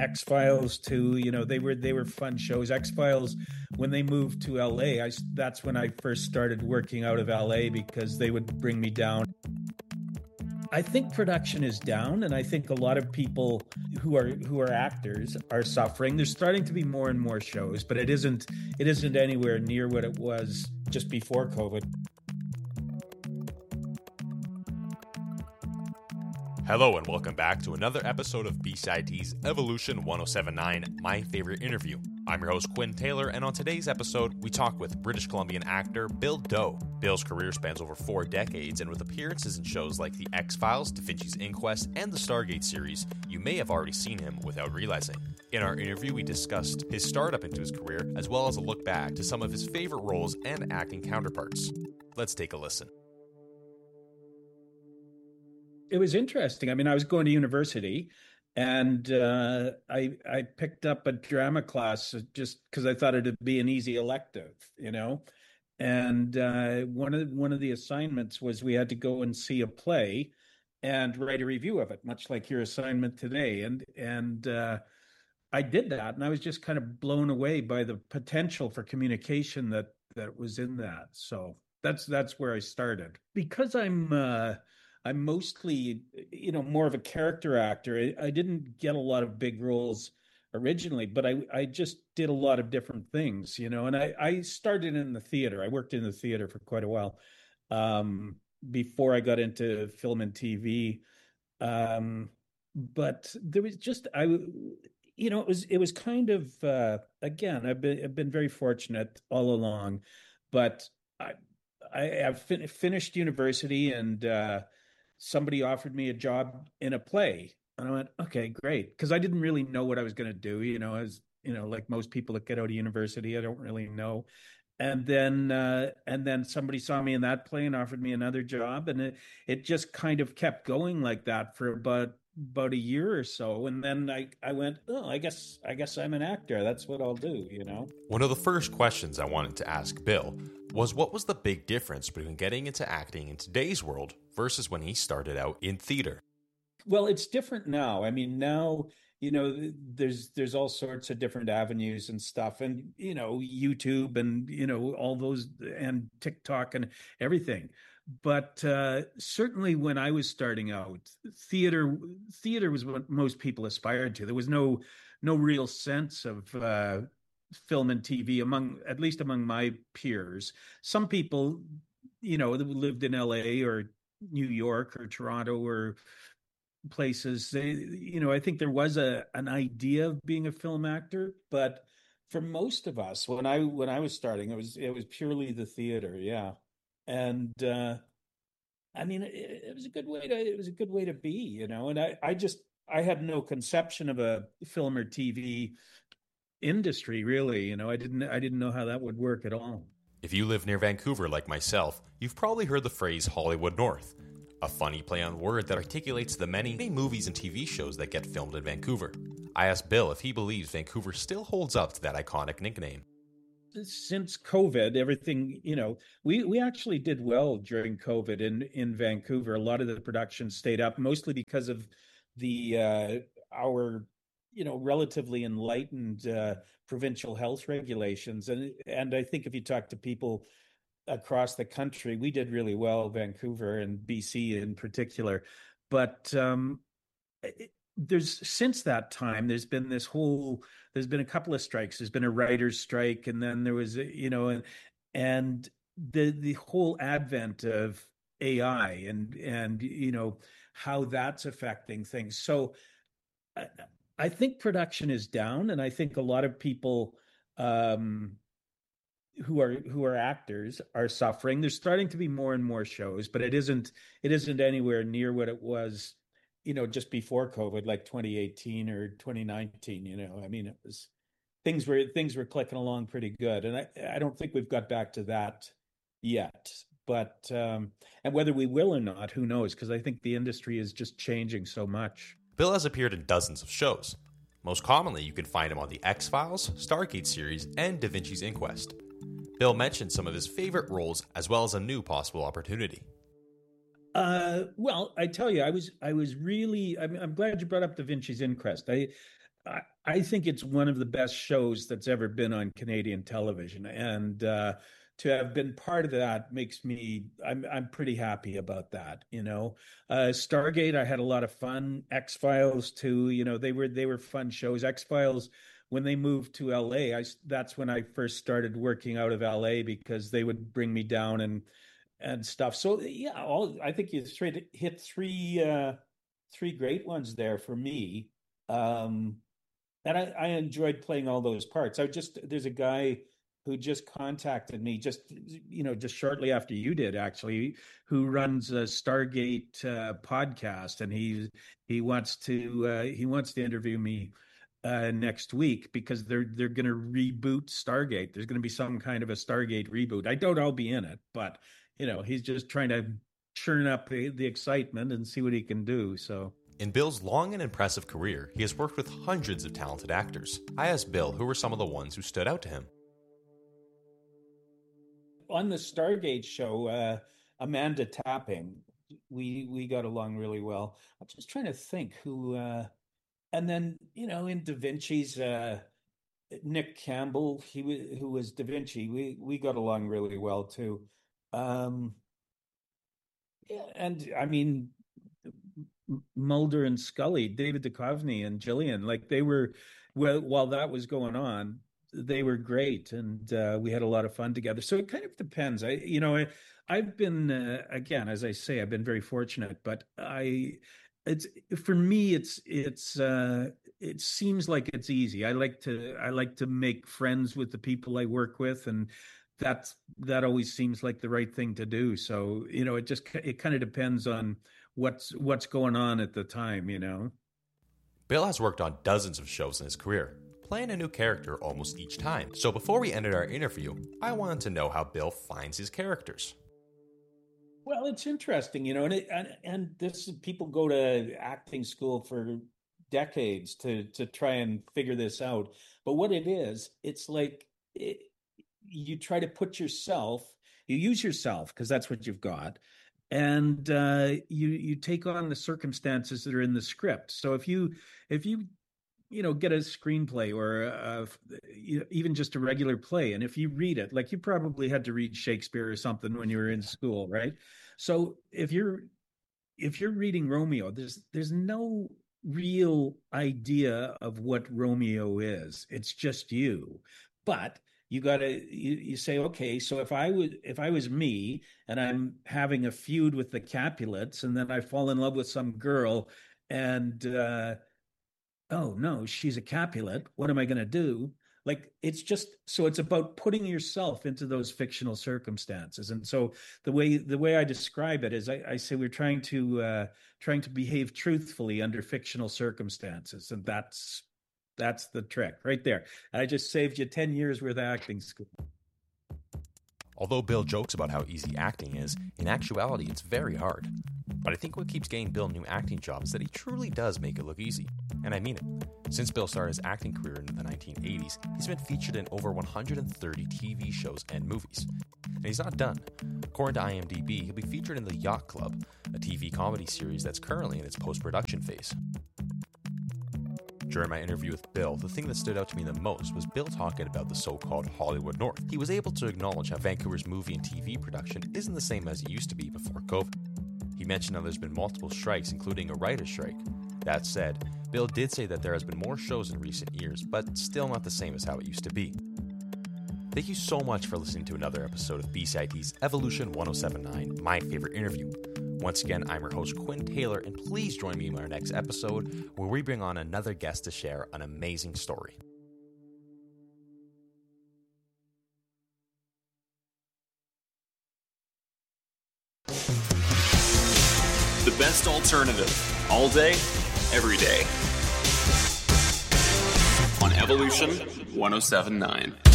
X-Files too. They were fun shows. X-Files, when they moved to LA, that's when I first started working out of LA because they would bring me down. I think production is down, and I think a lot of people who are actors are suffering. There's starting to be more and more shows, but it isn't anywhere near what it was just before COVID. Hello and welcome back to another episode of BCIT's Evolution 1079, My Favorite Interview. I'm your host Quinn Taylor, and on today's episode, we talk with British Columbian actor Bill Doe. Bill's career spans over 4 decades, and with appearances in shows like The X-Files, Da Vinci's Inquest, and the Stargate series, you may have already seen him without realizing. In our interview, we discussed his startup into his career, as well as a look back to some of his favorite roles and acting counterparts. Let's take a listen. It was interesting. I mean, I was going to university, and I picked up a drama class just because I thought it'd be an easy elective, And one of the assignments was we had to go and see a play and write a review of it, much like your assignment today. And I did that, and I was just kind of blown away by the potential for communication that was in that. So that's where I started. Because I'm mostly, more of a character actor. I didn't get a lot of big roles originally, but I just did a lot of different things, and I started in the theater. I worked in the theater for quite a while before I got into film and TV. But there was just, it was kind of, again, I've been very fortunate all along, but I've finished university, and somebody offered me a job in a play, and I went, okay, great. Because I didn't really know what I was going to do, as like most people that get out of university, I don't really know. And then somebody saw me in that play and offered me another job, and it just kind of kept going like that for about a year or so. And then I went, oh, I guess I'm an actor. That's what I'll do, One of the first questions I wanted to ask Bill was, what was the big difference between getting into acting in today's world versus when he started out in theater? Well, it's different now. I mean, now, there's all sorts of different avenues and stuff, and, YouTube and, all those, and TikTok and everything. But certainly when I was starting out, theater was what most people aspired to. There was no real sense of film and TV at least among my peers. Some people, that lived in LA or New York or Toronto or places, I think there was an idea of being a film actor, but for most of us, when I was starting, it was purely the theater, yeah. And I mean, it was a good way to be, and I had no conception of a film or TV industry, really. I didn't know how that would work at all. If you live near Vancouver like myself, you've probably heard the phrase Hollywood North, a funny play on word that articulates the many movies and TV shows that get filmed in Vancouver. I asked Bill if he believes Vancouver still holds up to that iconic nickname. Since COVID, everything, we actually did well during COVID in Vancouver. A lot of the production stayed up, mostly because of our relatively enlightened provincial health regulations. And I think if you talk to people across the country, we did really well, Vancouver and BC in particular. But since that time, there's been a couple of strikes. There's been a writer's strike, and then there was, and the whole advent of AI and how that's affecting things. So I think production is down, and I think a lot of people who are actors are suffering. There's starting to be more and more shows, but it isn't anywhere near what it was, just before COVID, like 2018 or 2019. I mean, it was things were clicking along pretty good, and I don't think we've got back to that yet. But and whether we will or not, who knows? Because I think the industry is just changing so much. Bill has appeared in dozens of shows. Most commonly, you can find him on The X-Files, Stargate series, and Da Vinci's Inquest. Bill mentioned some of his favorite roles as well as a new possible opportunity. Well, I tell you, I'm glad you brought up Da Vinci's Inquest. I think it's one of the best shows that's ever been on Canadian television, and to have been part of that makes me. I'm pretty happy about that. Stargate, I had a lot of fun. X-Files too. They were fun shows. X-Files, when they moved to LA, that's when I first started working out of LA because they would bring me down and stuff. So yeah, I think you hit three great ones there for me. And I enjoyed playing all those parts. There's a guy who just contacted me just shortly after you did, actually, who runs a Stargate podcast, and he wants to interview me next week because they're going to reboot Stargate. There's going to be some kind of a Stargate reboot. I doubt I'll be in it, but he's just trying to churn up the excitement and see what he can do. So. In Bill's long and impressive career, he has worked with hundreds of talented actors. I asked Bill who were some of the ones who stood out to him. On the Stargate show, Amanda Tapping, we got along really well. I'm just trying to think who, and then in Da Vinci's, Nick Campbell, who was Da Vinci. We got along really well too. Yeah, and I mean, Mulder and Scully, David Duchovny and Gillian, like they were, while that was going on, they were great, and we had a lot of fun together. So it kind of depends. I've been again, as I say, I've been very fortunate, but for me, it seems like it's easy. I like to make friends with the people I work with, and that always seems like the right thing to do. So it kind of depends on what's going on at the time. Bill has worked on dozens of shows in his career, playing a new character almost each time. So before we ended our interview, I wanted to know how Bill finds his characters. Well, it's interesting, and this, people go to acting school for decades to try and figure this out. But what it is, it's like you try to you use yourself because that's what you've got. And you take on the circumstances that are in the script. So if you get a screenplay or even just a regular play, and if you read it, like you probably had to read Shakespeare or something when you were in school, right? So if you're reading Romeo, there's no real idea of what Romeo is. It's just you, but you say, okay, so if I was me and I'm having a feud with the Capulets, and then I fall in love with some girl, and oh no, she's a Capulet, what am I going to do? Like, it's about putting yourself into those fictional circumstances. And so the way I describe it is I say we're trying to behave truthfully under fictional circumstances, and that's the trick right there. I just saved you 10 years worth of acting school. Although Bill jokes about how easy acting is, in actuality it's very hard. But I think what keeps getting Bill new acting jobs is that he truly does make it look easy. And I mean it. Since Bill started his acting career in the 1980s, he's been featured in over 130 TV shows and movies. And he's not done. According to IMDb, he'll be featured in The Yacht Club, a TV comedy series that's currently in its post-production phase. During my interview with Bill, the thing that stood out to me the most was Bill talking about the so-called Hollywood North. He was able to acknowledge how Vancouver's movie and TV production isn't the same as it used to be before COVID. He mentioned how there's been multiple strikes, including a writer's strike. That said, Bill did say that there has been more shows in recent years, but still not the same as how it used to be. Thank you so much for listening to another episode of BCIT's Evolution 1079, My Favorite Interview. Once again, I'm your host, Quinn Taylor, and please join me in our next episode where we bring on another guest to share an amazing story. The best alternative, all day, every day. On Evolution 1079.